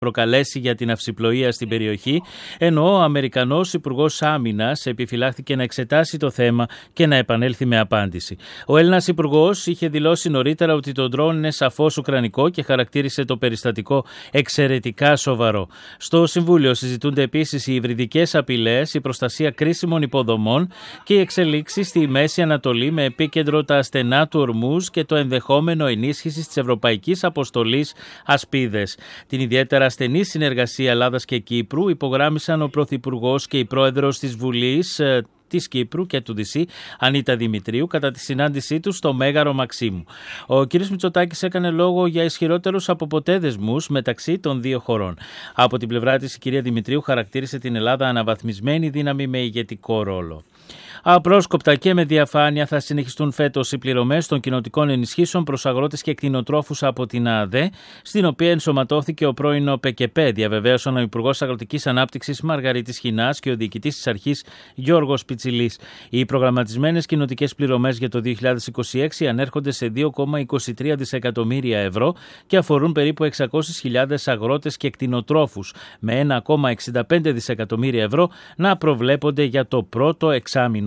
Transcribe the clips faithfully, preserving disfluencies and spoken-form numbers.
προκαλέσει για την αυσιπλοεία στην περιοχή, ενώ ο Αμερικανός Υπουργός Άμυνας επιφυλάχθηκε να εξετάσει το θέμα και να επανέλθει με απάντηση. Ο Έλληνας Υπουργός είχε δηλώσει νωρίτερα ότι το ντρόουν είναι σαφώς ουκρανικό και χαρακτήρισε το περιστατικό εξαιρετικά σοβαρό. Στο Συμβούλιο συζητούνται επίσης οι υβριδικές απειλές, η προστασία κρίσιμων υποδομών και οι εξελίξεις στη Μέση Ανατολή, με επίκεντρο τα στενά του Ορμούζ και το ενδεχόμενο ενίσχυσης της Ευρωπαϊκής Αποστολής Ασπίδες. Την ιδιαίτερα στενή συνεργασία Ελλάδας και Κύπρου υπογράμμισαν ο Πρωθυπουργός και η Πρόεδρος της Βουλής της Κύπρου και του ΔΣ, Ανίτα Δημητρίου, κατά τη συνάντησή του στο Μέγαρο Μαξίμου. Ο κ. Μητσοτάκης έκανε λόγο για ισχυρότερους από ποτέ δεσμούς μεταξύ των δύο χωρών. Από την πλευρά της, η κυρία Δημητρίου χαρακτήρισε την Ελλάδα αναβαθμισμένη δύναμη με ηγετικό ρόλο. Απρόσκοπτα και με διαφάνεια θα συνεχιστούν φέτος οι πληρωμές των κοινοτικών ενισχύσεων προς αγρότες και κτηνοτρόφους από την ΑΔΕ, στην οποία ενσωματώθηκε ο πρώην ΠΚΠ, διαβεβαίωσαν ο Υπουργός Αγροτικής Ανάπτυξης Μαργαρίτης Χινάς και ο διοικητής της αρχής Γιώργος Πιτσιλής. Οι προγραμματισμένες κοινοτικές πληρωμές για το δύο χιλιάδες είκοσι έξι ανέρχονται σε δύο κόμμα είκοσι τρία δισεκατομμύρια ευρώ και αφορούν περίπου εξακόσιες χιλιάδες αγρότες και κτηνοτρόφους, με ένα κόμμα εξήντα πέντε δισεκατομμύρια ευρώ να προβλέπονται για το πρώτο εξάμηνο.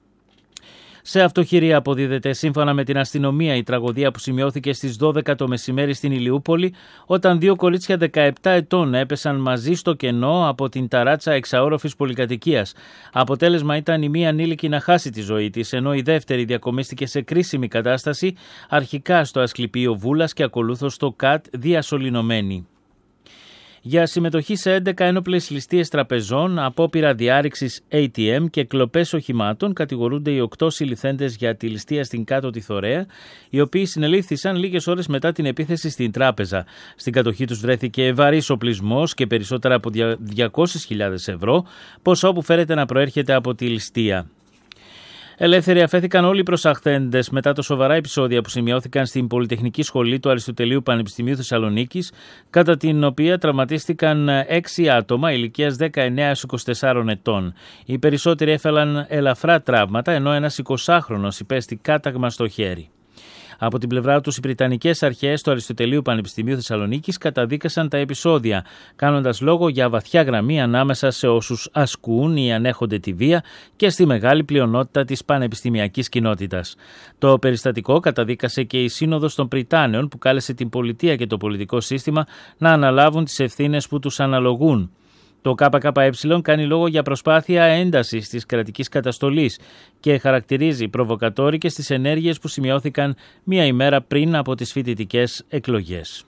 Σε αυτοχειρία αποδίδεται, σύμφωνα με την αστυνομία, η τραγωδία που σημειώθηκε στις δώδεκα το μεσημέρι στην Ηλιούπολη, όταν δύο κορίτσια δεκαεπτά ετών έπεσαν μαζί στο κενό από την ταράτσα εξαόροφης πολυκατοικίας. Αποτέλεσμα ήταν η μία ανήλικη να χάσει τη ζωή της, ενώ η δεύτερη διακομίστηκε σε κρίσιμη κατάσταση, αρχικά στο Ασκληπείο Βούλας και ακολούθως στο ΚΑΤ διασωληνωμένη. Για συμμετοχή σε έντεκα ένοπλες ληστείες τραπεζών, απόπειρα διάρρηξης έι τι εμ και κλοπές οχημάτων κατηγορούνται οι οκτώ συλληφθέντες για τη ληστεία στην Κάτωτη Θωρέα, οι οποίοι συνελήφθησαν λίγες ώρες μετά την επίθεση στην τράπεζα. Στην κατοχή τους βρέθηκε βαρύς οπλισμός και περισσότερα από διακόσιες χιλιάδες ευρώ, ποσό που φέρεται να προέρχεται από τη ληστεία. Ελεύθεροι αφέθηκαν όλοι οι προσαχθέντες μετά τα σοβαρά επεισόδια που σημειώθηκαν στην Πολυτεχνική Σχολή του Αριστοτελείου Πανεπιστημίου Θεσσαλονίκης, κατά την οποία τραυματίστηκαν έξι άτομα ηλικίας δεκαεννέα έως είκοσι τεσσάρων ετών. Οι περισσότεροι έφελαν ελαφρά τραύματα, ενώ ένας εικοσάχρονος υπέστη κάταγμα στο χέρι. Από την πλευρά τους, οι Βρετανικές αρχές του Αριστοτελείου Πανεπιστημίου Θεσσαλονίκης καταδίκασαν τα επεισόδια, κάνοντας λόγο για βαθιά γραμμή ανάμεσα σε όσους ασκούν ή ανέχονται τη βία και στη μεγάλη πλειονότητα της πανεπιστημιακής κοινότητας. Το περιστατικό καταδίκασε και η Σύνοδος των Πριτάνεων, που κάλεσε την πολιτεία και το πολιτικό σύστημα να αναλάβουν τις ευθύνες που τους αναλογούν. Το ΚΚΕ κάνει λόγο για προσπάθεια έντασης της κρατικής καταστολής και χαρακτηρίζει προβοκατόρικες τις ενέργειες που σημειώθηκαν μία ημέρα πριν από τις φοιτητικές εκλογές.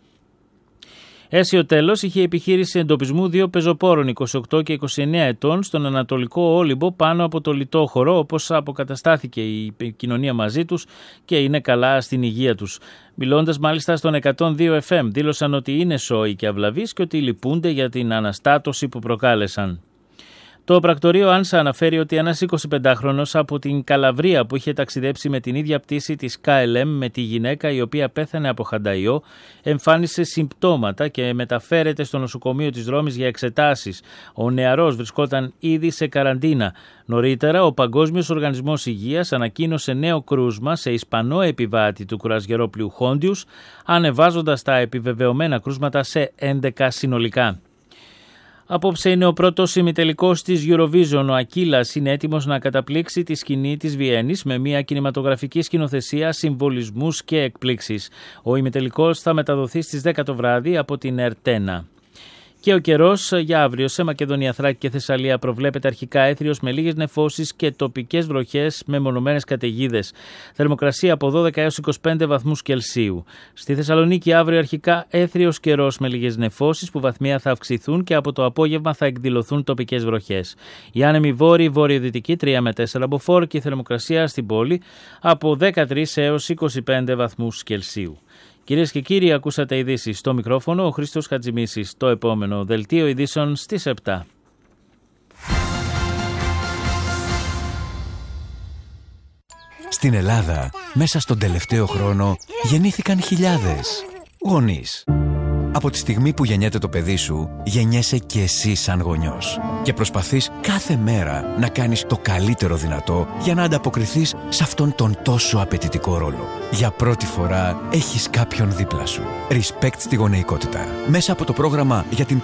Αίσιο τέλος είχε επιχείρηση εντοπισμού δύο πεζοπόρων είκοσι οκτώ και είκοσι εννέα ετών στον Ανατολικό Όλυμπο πάνω από το Λιτόχωρο, όπως αποκαταστάθηκε η κοινωνία μαζί τους και είναι καλά στην υγεία τους. Μιλώντας μάλιστα στον εκατόν δύο εφ εμ, δήλωσαν ότι είναι σόοι και αυλαβείς και ότι λυπούνται για την αναστάτωση που προκάλεσαν. Το πρακτορείο Άνσα αναφέρει ότι ένας εικοσιπεντάχρονος από την Καλαβρία που είχε ταξιδέψει με την ίδια πτήση της Κέι Ελ Εμ με τη γυναίκα η οποία πέθανε από χανταϊό εμφάνισε συμπτώματα και μεταφέρεται στο νοσοκομείο της Ρώμης για εξετάσεις. Ο νεαρός βρισκόταν ήδη σε καραντίνα. Νωρίτερα, ο Παγκόσμιος Οργανισμός Υγείας ανακοίνωσε νέο κρούσμα σε Ισπανό επιβάτη του κουρασγερόπλοιου Χόντιους, ανεβάζοντας τα επιβεβαιωμένα κρούσματα σε έντεκα συνολικά. Απόψε είναι ο πρώτος ημιτελικός της Eurovision. Ο Ακύλας είναι έτοιμος να καταπλήξει τη σκηνή της Βιέννης με μια κινηματογραφική σκηνοθεσία, συμβολισμούς και εκπλήξεις. Ο ημιτελικός θα μεταδοθεί στις δέκα το βράδυ από την Ερτένα. Και ο καιρός για αύριο σε Μακεδονία, Θράκη και Θεσσαλία προβλέπεται αρχικά έθριος με λίγες νεφώσεις και τοπικές βροχές με μονομένες καταιγίδες. Θερμοκρασία από δώδεκα έως είκοσι πέντε βαθμούς Κελσίου. Στη Θεσσαλονίκη αύριο αρχικά έθριος καιρός με λίγες νεφώσεις που βαθμία θα αυξηθούν και από το απόγευμα θα εκδηλωθούν τοπικές βροχές. Η άνεμη βόρειη βορειοδυτική τρία με τέσσερα μποφόρ και η θερμοκρασία στην πόλη από δεκατρείς έως είκοσι πέντε βαθμούς Κελσίου. Κυρίες και κύριοι, ακούσατε ειδήσεις στο μικρόφωνο, ο Χρήστος Χατζημίσης. Το επόμενο δελτίο ειδήσεων στις επτά. Στην Ελλάδα, μέσα στον τελευταίο χρόνο, γεννήθηκαν χιλιάδες γονείς. Από τη στιγμή που γεννιέται το παιδί σου, γεννιέσαι και εσύ σαν γονιός. Και προσπαθείς κάθε μέρα να κάνεις το καλύτερο δυνατό για να ανταποκριθείς σε αυτόν τον τόσο απαιτητικό ρόλο. Για πρώτη φορά έχεις κάποιον δίπλα σου. Respect στη γονεϊκότητα. Μέσα από το πρόγραμμα για την